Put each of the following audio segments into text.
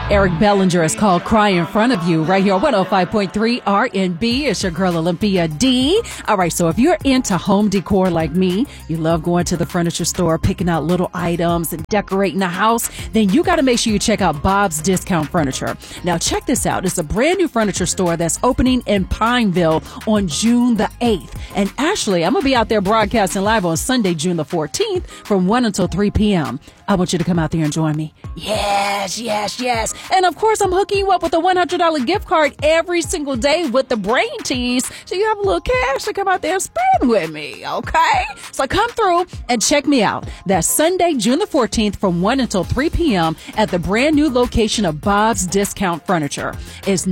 Eric Bellinger is called Cry in Front of You right here on 105.3 RNB. It's your girl Olympia D. All right, so if you're into home decor like me, you love going to the furniture store, picking out little items and decorating the house, then you got to make sure you check out Bob's Discount Furniture. Now check this out. It's a brand new furniture store that's opening in Pineville on June the 8th. And actually, I'm going to be out there broadcasting live on Sunday, June the 14th from 1 until 3 p.m. I want you to come out there and join me. Yes, yes, yes. And of course, I'm hooking you up with a $100 gift card every single day with the Brain Tease. So you have a little cash to come out there and spend with me, okay? So come through and check me out. That's Sunday, June the 14th from 1 until 3 p.m. at the brand new location of Bob's Discount Furniture. It's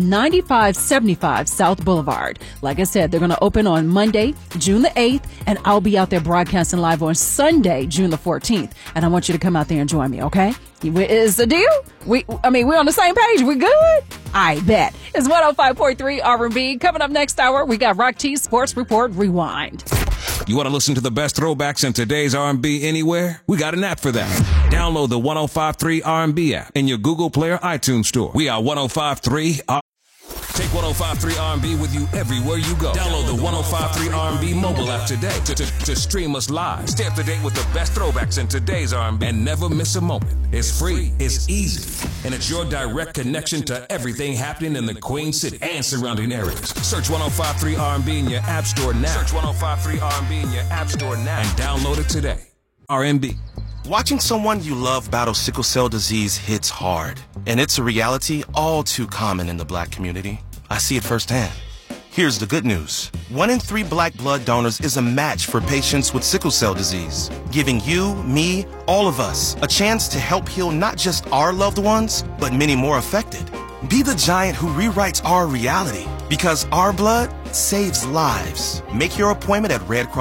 9575 South Boulevard. Like I said, they're going to open on Monday, June the 8th, and I'll be out there broadcasting live on Sunday, June the 14th. And I want you to come out there and join me, okay? Is the deal? We're on the same page. We good? I bet. It's 105.3 R&B. Coming up next hour, we got Rock T Sports Report Rewind. You want to listen to the best throwbacks in today's R&B anywhere? We got an app for that. Download the 105.3 R&B app in your Google Play or iTunes store. We are 105.3 R&B. Take 105.3 R&B with you everywhere you go. Download the 105.3 R&B mobile app today to stream us live. Stay up to date with the best throwbacks in today's R&B and never miss a moment. It's free, it's easy, and it's your direct connection to everything happening in the Queen City and surrounding areas. Search 105.3 R&B in your app store now. Search 105.3 R&B in your app store now and download it today. R&B. Watching someone you love battle sickle cell disease hits hard, and it's a reality all too common in the Black community. I see it firsthand. Here's the good news. 1 in 3 Black blood donors is a match for patients with sickle cell disease, giving you, me, all of us a chance to help heal not just our loved ones, but many more affected. Be the giant who rewrites our reality, because our blood saves lives. Make your appointment at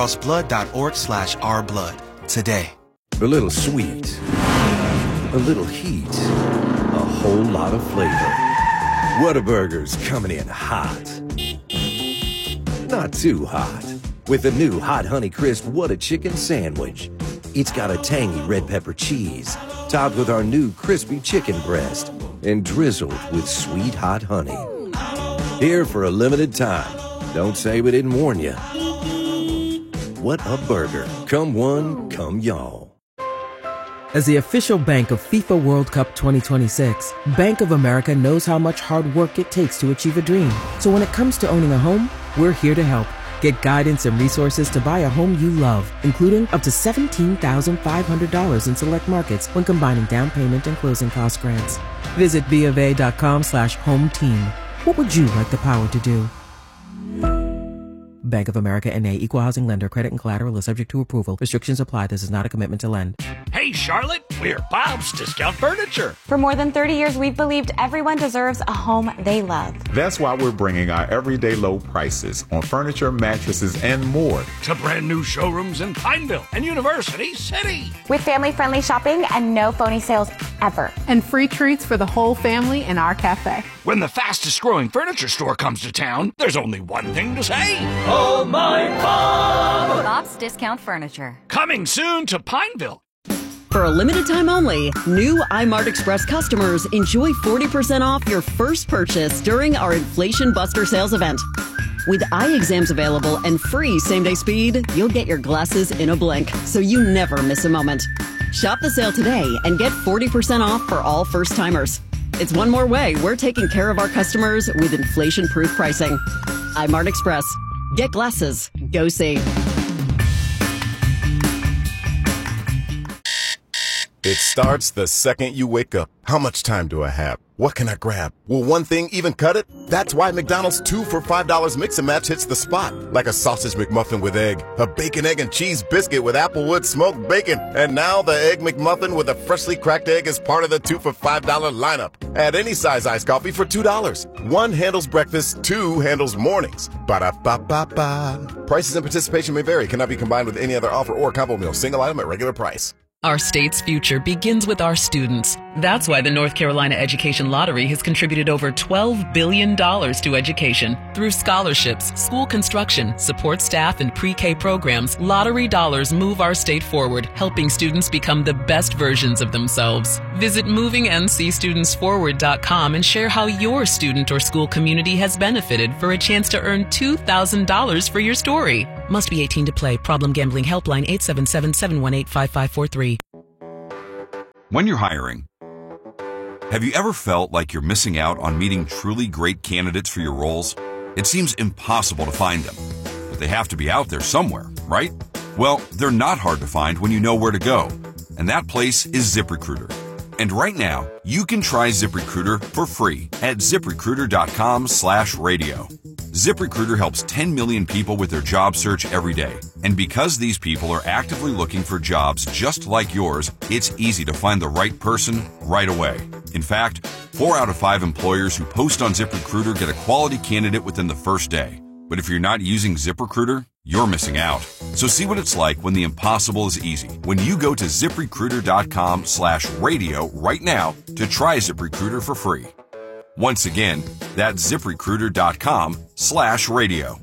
redcrossblood.org/ourblood today. A little sweet, a little heat, a whole lot of flavor. Whataburger's coming in hot. Not too hot. With the new Hot Honey Crisp Whata Chicken Sandwich. It's got a tangy red pepper cheese, topped with our new crispy chicken breast, and drizzled with sweet hot honey. Here for a limited time. Don't say we didn't warn you. What a burger. Come one, come y'all. As the official bank of FIFA World Cup 2026, Bank of America knows how much hard work it takes to achieve a dream. So when it comes to owning a home, we're here to help. Get guidance and resources to buy a home you love, including up to $17,500 in select markets when combining down payment and closing cost grants. Visit BofA.com/home team. What would you like the power to do? Bank of America N.A. Equal Housing Lender. Credit and collateral is subject to approval. Restrictions apply. This is not a commitment to lend. Hey, Charlotte, we're Bob's Discount Furniture. For more than 30 years, we've believed everyone deserves a home they love. That's why we're bringing our everyday low prices on furniture, mattresses, and more to brand new showrooms in Pineville and University City. With family-friendly shopping and no phony sales ever. And free treats for the whole family in our cafe. When the fastest growing furniture store comes to town, there's only one thing to say. Oh, my Bob! Bob's Discount Furniture. Coming soon to Pineville. For a limited time only, new iMart Express customers enjoy 40% off your first purchase during our Inflation Buster sales event. With eye exams available and free same-day speed, you'll get your glasses in a blink, so you never miss a moment. Shop the sale today and get 40% off for all first-timers. It's one more way we're taking care of our customers with inflation-proof pricing. iMart Express. Get glasses. Go see. It starts the second you wake up. How much time do I have? What can I grab? Will one thing even cut it? That's why McDonald's 2 for $5 Mix and Match hits the spot. Like a sausage McMuffin with egg, a bacon, egg, and cheese biscuit with Applewood smoked bacon, and now the Egg McMuffin with a freshly cracked egg is part of the 2 for $5 lineup. Add any size iced coffee for $2. 1 handles breakfast, 2 handles mornings. Ba-da-ba-ba-ba. Prices and participation may vary. Cannot be combined with any other offer or combo meal. Single item at regular price. Our state's future begins with our students. That's why the North Carolina Education Lottery has contributed over $12 billion to education. Through scholarships, school construction, support staff, and pre-K programs, lottery dollars move our state forward, helping students become the best versions of themselves. Visit movingncstudentsforward.com and share how your student or school community has benefited for a chance to earn $2,000 for your story. Must be 18 to play. Problem Gambling Helpline 877-718-5543. When you're hiring, have you ever felt like you're missing out on meeting truly great candidates for your roles? It seems impossible to find them, but they have to be out there somewhere, right? Well, they're not hard to find when you know where to go, and that place is ZipRecruiter. And right now, you can try ZipRecruiter for free at ZipRecruiter.com/radio. ZipRecruiter helps 10 million people with their job search every day. And because these people are actively looking for jobs just like yours, it's easy to find the right person right away. In fact, 4 out of 5 employers who post on ZipRecruiter get a quality candidate within the first day. But if you're not using ZipRecruiter, you're missing out. So see what it's like when the impossible is easy. When you go to ZipRecruiter.com/radio right now to try ZipRecruiter for free. Once again, that's ZipRecruiter.com/radio.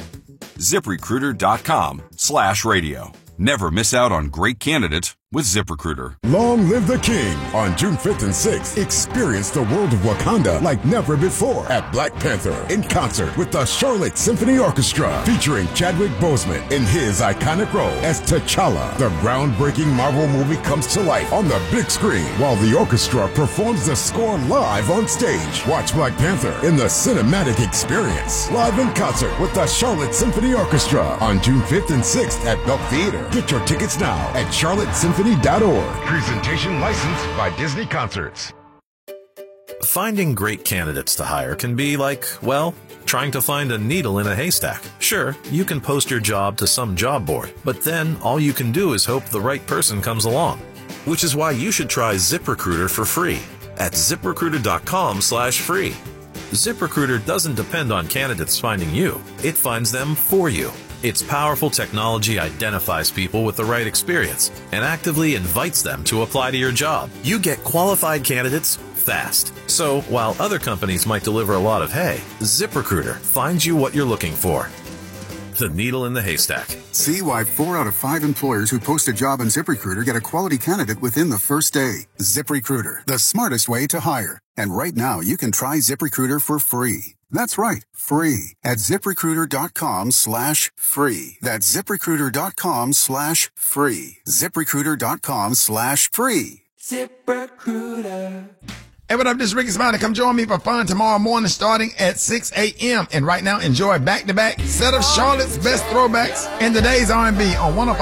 ZipRecruiter.com/radio. Never miss out on great candidates with ZipRecruiter. Long live the king. On June 5th and 6th, experience the world of Wakanda like never before at Black Panther in concert with the Charlotte Symphony Orchestra, featuring Chadwick Boseman in his iconic role as T'Challa. The groundbreaking Marvel movie comes to life on the big screen while the orchestra performs the score live on stage. Watch Black Panther in the cinematic experience, live in concert with the Charlotte Symphony Orchestra on June 5th and 6th at Belk Theater. Get your tickets now at charlottesymphony.org. Presentation licensed by Disney Concerts. Finding great candidates to hire can be like, well, trying to find a needle in a haystack. Sure, you can post your job to some job board, but then all you can do is hope the right person comes along. Which is why you should try ZipRecruiter for free at ZipRecruiter.com/free. ZipRecruiter doesn't depend on candidates finding you. It finds them for you. Its powerful technology identifies people with the right experience and actively invites them to apply to your job. You get qualified candidates fast. So while other companies might deliver a lot of hay, ZipRecruiter finds you what you're looking for. The needle in the haystack. See why 4 out of 5 employers who post a job on ZipRecruiter get a quality candidate within the first day. ZipRecruiter, the smartest way to hire. And right now, you can try ZipRecruiter for free. That's right, free at ZipRecruiter.com/free. That's ZipRecruiter.com/free. ZipRecruiter.com/free. ZipRecruiter. Hey, what up? This is Ricky Smiley. Come join me for fun tomorrow morning starting at 6 a.m. And right now, enjoy back-to-back set of Charlotte's best throwbacks in today's R&B on 105.